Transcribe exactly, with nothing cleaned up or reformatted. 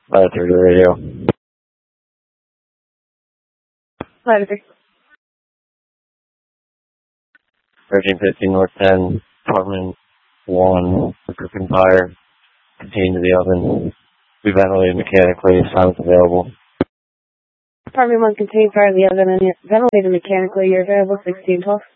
Ladder three to radio. Ladder three. thirteen fifteen North ten, apartment one, cooking fire, contained to the oven. We ventilated mechanically, sounds available. Apartment one contained fire in the oven and ventilated mechanically. You're available sixteen twelve.